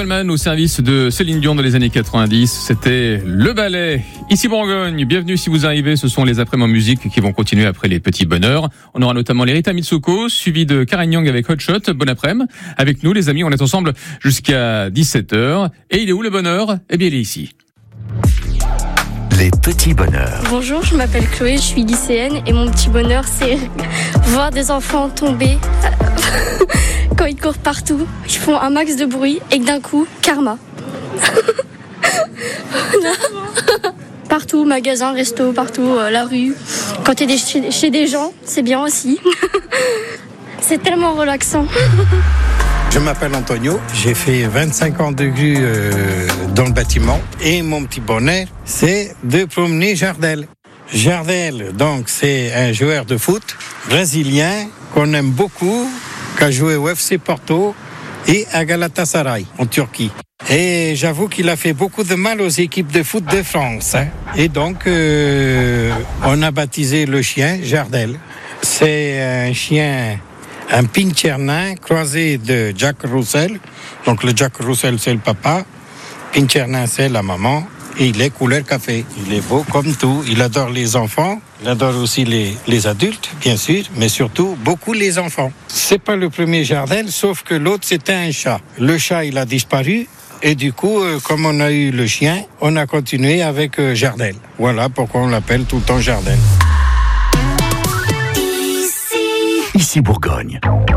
Goldman au service de Céline Dion dans les années 90. C'était Le Ballet. Ici Bourgogne, bienvenue si vous arrivez. Ce sont les après-midi en musique qui vont continuer après les petits bonheurs. On aura notamment les Rita Mitsuko, suivi de Karen Young avec Hot Shot. Bon après-midi. Avec nous les amis, on est ensemble jusqu'à 17h. Et il est où le bonheur ? Eh bien il est ici. Les petits bonheurs. Bonjour, je m'appelle Chloé, je suis lycéenne et mon petit bonheur c'est voir des enfants tomber quand ils courent partout. Ils font un max de bruit et que d'un coup, karma. Partout, magasin, resto, partout, la rue. Quand t'es chez des gens, c'est bien aussi. C'est tellement relaxant. Je m'appelle Antonio, j'ai fait 25 ans de grue dans le bâtiment et mon petit bonheur, c'est de promener Jardel. Jardel, donc, c'est un joueur de foot brésilien qu'on aime beaucoup, qui a joué au FC Porto et à Galatasaray en Turquie. Et j'avoue qu'il a fait beaucoup de mal aux équipes de foot de France. Et donc, on a baptisé le chien Jardel. C'est un chien... un pincher nain croisé de Jack Russell. Donc le Jack Russell, c'est le papa. Pincher nain, c'est la maman. Et il est couleur café. Il est beau comme tout. Il adore les enfants. Il adore aussi les adultes, bien sûr. Mais surtout, beaucoup les enfants. C'est pas le premier Jardel, sauf que l'autre, c'était un chat. Le chat, il a disparu. Et du coup, comme on a eu le chien, on a continué avec Jardel. Voilà pourquoi on l'appelle tout le temps Jardel. Ici Bourgogne.